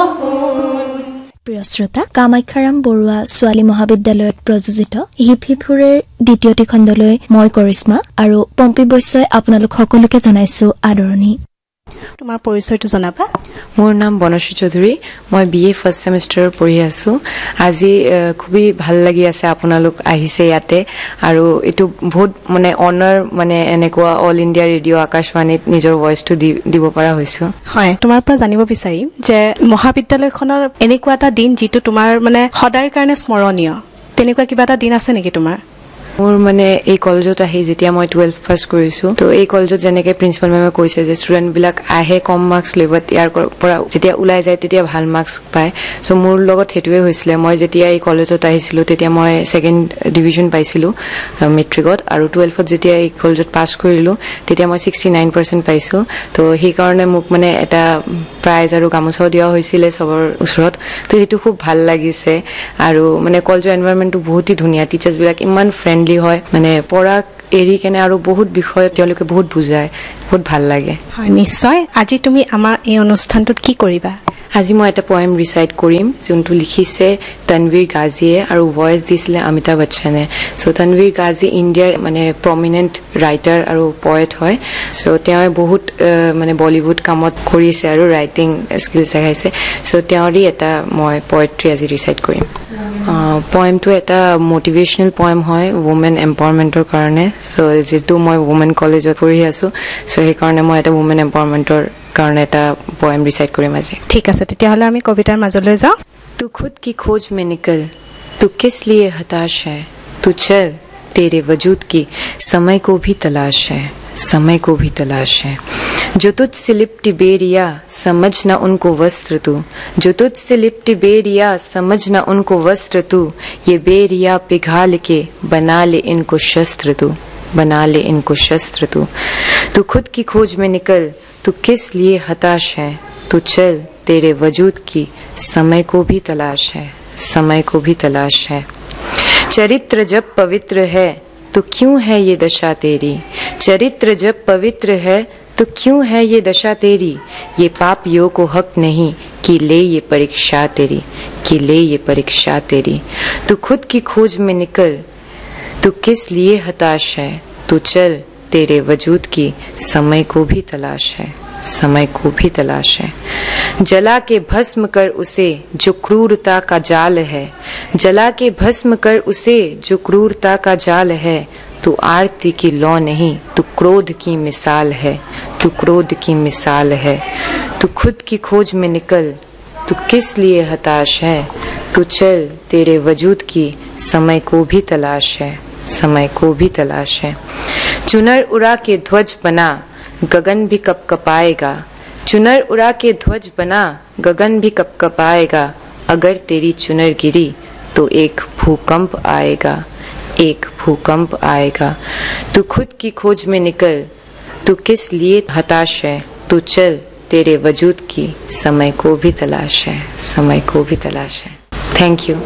প্ৰিয় শ্ৰোতা, কামাখ্যাৰাম বৰুৱা ছোৱালী মহাবিদ্যালয়ত প্ৰযোজিত হিপহিপুৰেৰ দ্বিতীয়টি খণ্ডলৈ মই কৰিশ্মা আৰু পম্পী বৈশ্যই আপোনালোক সকলোকে জনাইছো আদৰণি। তোমাৰ পৰিচয়টো জনাবা। মোৰ নাম বনশ্ৰী চৌধুৰী, মই BA ফাৰ্ষ্ট ছেমিষ্টাৰৰ পঢ়ি আছো। আজি খুবেই ভাল লাগি আছে আপোনালোক আহিছে ইয়াতে, আৰু এইটো বহুত মানে অনাৰ, মানে এনেকুৱা অল ইণ্ডিয়া ৰেডিঅ' আকাশবাণীত নিজৰ ভইচটো দিব পৰা হৈছো। হয়, তোমাৰ পৰা জানিব বিচাৰিম যে মহাবিদ্যালয়খনৰ এনেকুৱা এটা দিন যিটো তোমাৰ মানে সদায়ৰ কাৰণে স্মৰণীয়, তেনেকুৱা কিবা এটা দিন আছে নেকি তোমাৰ? মোৰ মানে এই কলেজত আহি যেতিয়া মই 12 পাছ কৰিছো, তো এই কলেজত যেনেকে প্ৰিন্সিপাল মেমে কৈছে যে ষ্টুডেণ্টবিলাক আহে কম মাৰ্কছ লৈ, বাট ইয়াৰ পৰা যেতিয়া ওলাই যায় তেতিয়া ভাল মাৰ্কছ পায়। চ' মোৰ লগত সেইটোৱে হৈছিলে। মই যেতিয়া এই কলেজত আহিছিলোঁ তেতিয়া মই 2nd ডিভিজন পাইছিলোঁ মেট্ৰিকত, আৰু 12ত যেতিয়া এই কলেজত পাছ কৰিলোঁ তেতিয়া মই 69% পাইছোঁ। তো সেইকাৰণে মোক মানে এটা প্ৰাইজ আৰু গামোচাও দিয়া হৈছিলে চবৰ ওচৰত। তো সেইটো খুব ভাল লাগিছে, আৰু মানে কলেজৰ এনভাইৰনমেণ্টটো বহুতেই ধুনীয়া। টিচাৰ্ছবিলাক ইমান ফ্ৰেণ্ডলি হয়, মানে পঢ়াক এৰি কেনে আৰু বহুত বিষয় তেওঁলোকে বহুত বুজায়, বহুত ভাল লাগে। হয়, নিশ্চয়। আজি তুমি আমাৰ এই অনুষ্ঠানটোত কি কৰিবা? আজি মই এটা পয়েম ৰিচাইট কৰিম, যোনটো লিখিছে তনবীৰ গাজীয়ে আৰু ভইচ দিছিলে অমিতাভ বচ্চনে। চ' তনবীৰ গাজী ইণ্ডিয়াৰ মানে প্ৰমিনেণ্ট ৰাইটাৰ আৰু পয়েট হয়। চ' তেওঁ বহুত মানে বলিউড কামত কৰিছে আৰু ৰাইটিং স্কিলছ দেখাইছে। চ' তেওঁৰে এটা মই পয়েট্ৰি আজি ৰিচাইট কৰিম। পয়েমটো এটা মটিভেশ্যনেল পয়েম হয় ৱমেন এম্পাৱাৰমেণ্টৰ কাৰণে। চ' যিহেতু মই ৱমেন কলেজত পঢ়ি আছোঁ, চ' সেইকাৰণে মই এটা ৱমেন এম্পাৱাৰমেণ্টৰ কাৰণে এটা পয়েম ৰিচাইট কৰিম আজি। ঠিক আছে, তেতিয়াহ'লে আমি কবিতাৰ মাজলৈ যাওঁ। तू खुद की खोज में निकल, तू किस लिए हताश है, तू चल तेरे वजूद की समय को भी तलाश है, समय को भी तलाश है। जो तुझसे लिपटी बेरिया समझ ना उनको वस्त्र तू, जो तुझसे लिपटी बेरिया समझ ना उनको वस्त्र तू, ये बेरिया पिघाल के बना ले इनको शस्त्र तू, बना ले इनको शस्त्र तू। तू खुद की खोज में निकल, तू किस लिए हताश है, तू चल तेरे वजूद की समय को भी तलाश है, समय को भी तलाश है। चरित्र जब पवित्र है तो क्यों है ये दशा तेरी, चरित्र जब पवित्र है तो क्यों है ये दशा तेरी, ये पापियों को हक नहीं कि ले ये परीक्षा तेरी, कि ले ये परीक्षा तेरी। तू खुद की खोज में निकल, तू किस लिए हताश है, तू चल तेरे वजूद की समय को भी तलाश है, समय को भी तलाश है। जला के भस्म कर उसे जो क्रूरता का जाल है, जला के भस्म कर उसे जो क्रूरता का जाल है। तू आरती की लौ नहीं, तू क्रोध की मिसाल है, तू क्रोध की मिसाल है। तू खुद की खोज में निकल, तू किस लिए हताश है, तू चल तेरे वजूद की समय को भी तलाश है, समय को भी तलाश है। चुनर उड़ा के ध्वज बना गगन भी कपकपाएगा, चुनर उड़ा के ध्वज बना गगन भी कपकपाएगा। अगर तेरी चुनर गिरी तो एक भूकंप आएगा, एक भूकंप आएगा। तू खुद की खोज में निकल, तू किस लिए हताश है, तू चल तेरे वजूद की समय को भी तलाश है, समय को भी तलाश है। Thank you.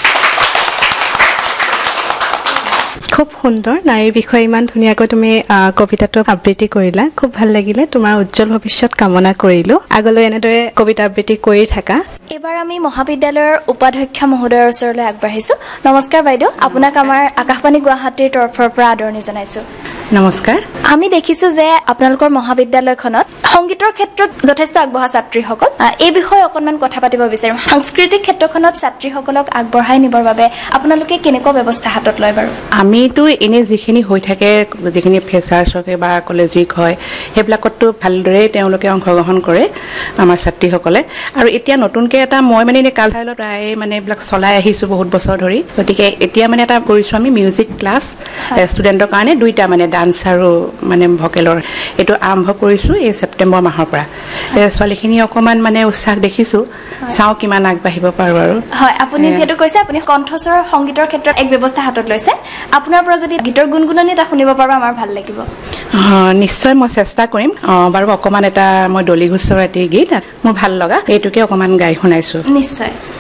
খুব সুন্দৰ, নাৰীৰ বিষয়ে ইমান ধুনীয়াকৈ তুমি কবিতাটো আবৃত্তি কৰিলা, খুব ভাল লাগিলে। তোমাৰ উজ্জ্বল ভৱিষ্যত কামনা কৰিলো, আগলৈ এনেদৰে কবিতা আবৃত্তি কৰি থাকা। এবাৰ আমি মহাবিদ্যালয়ৰ উপাধ্যক্ষ মহোদয়ৰ ওচৰলৈ আগবাঢ়িছো। নমস্কাৰ বাইদেউ, আপোনাক আমাৰ আকাশবাণী গুৱাহাটীৰ তৰফৰ পৰা আদৰণি জনাইছো। নমস্কাৰ। আমি দেখিছো যে আপোনালোকৰ মহাবিদ্যালয়খনত সংগীতৰ ক্ষেত্ৰত যথেষ্ট আগবঢ়া ছাত্ৰীসকল, এই বিষয়ে অকণমান কথা পাতিব বিচাৰিম। সাংস্কৃতিক ক্ষেত্ৰখনত ছাত্ৰীসকলক আগবঢ়াই নিবৰ বাবে আপোনালোকে কেনেকুৱা ব্যৱস্থা হাতত লয় বাৰু? আমিতো এনেই যিখিনি হৈ থাকে, যিখিনি ফ্ৰেচাৰ্ছ হওক বা কলেজ উইক হয়, সেইবিলাকতো ভালদৰে তেওঁলোকে অংশগ্ৰহণ কৰে আমাৰ ছাত্ৰীসকলে। আৰু এতিয়া নতুনকৈ এটা মই মানে এনেই কালচাৰেলত প্ৰায় মানে এইবিলাক চলাই আহিছোঁ বহুত বছৰ ধৰি, গতিকে এতিয়া মানে এটা কৰিছোঁ আমি মিউজিক ক্লাছ ষ্টুডেণ্টৰ কাৰণে, দুইটা মানে ডান্স আৰু মানে ভকেলৰ। এইটো আৰম্ভ কৰিছোঁ এই ছেপ্টেম্বৰ মাহৰ পৰা। ছোৱালীখিনি অকণমান মানে উৎসাহ দেখিছোঁ, চাওঁ কিমান আগবাঢ়িব পাৰোঁ আৰু। হয়, আপুনি যিহেতু কৈছে আপুনি কণ্ঠস্বৰ সংগীতৰ ক্ষেত্ৰত এক ব্যৱস্থা হাতত লৈছে, আপোনাৰ পৰা যদি গীতৰ গুণগুণনি এটা শুনিব পাৰোঁ আমাৰ ভাল লাগিব। নিশ্চয় মই চেষ্টা কৰিম। বাৰু অকণমান এটা মই ডলি ঘোষৰ এটি গীত মোৰ ভাল লগা, এইটোকে অকণমান গাই শুনাইছোঁ। নিশ্চয়।